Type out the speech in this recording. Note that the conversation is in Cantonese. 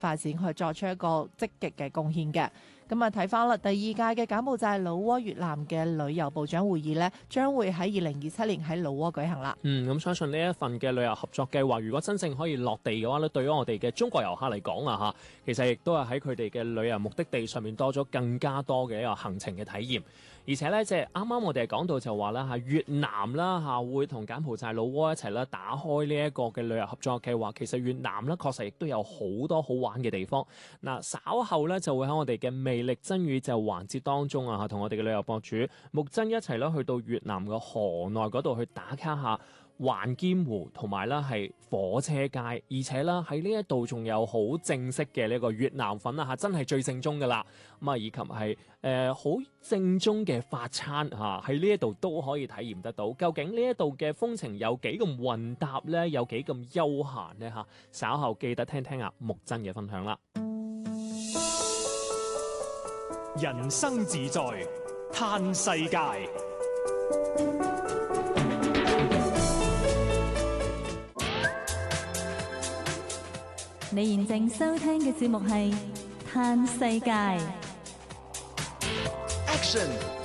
發展去作出一個積極嘅貢獻嘅。咁啊睇翻啦，第二屆嘅柬埔寨老撾越南嘅旅遊部長會議呢，將會喺2027年喺老撾舉行啦。 咁相信呢一份嘅旅遊合作計劃，如果真正可以落地嘅話咧，對於我哋嘅中國遊客嚟講啊嚇，其實亦都係喺佢哋嘅旅遊目的地上面多咗更加多嘅一個行程嘅體驗。而且咧，即係啱啱我哋講到就話啦嚇，越南啦嚇會同柬埔寨老撾一齊啦打開呢一個嘅旅遊合作計劃。其實越南咧確實亦都有好多好玩嘅地方。嗱，稍後咧就會喺我哋嘅魅力真宇宙環節當中啊，同我哋嘅旅遊博主木真一齊啦去到越南嘅河內嗰度去打卡下環堅湖同埋啦係火車街，而且啦喺呢一度仲有好正式嘅呢個越南粉啊嚇，真係最正宗噶啦。咁啊，以及係好正宗嘅法餐嚇，喺呢一度都可以體驗得到。究竟呢一度嘅風情有幾咁混搭呢？有幾咁悠閒呢？嚇，稍後記得聽聽木真嘅分享啦。 人生自在嘆世界。 你現正收聽嘅節目係嘆世界。 Action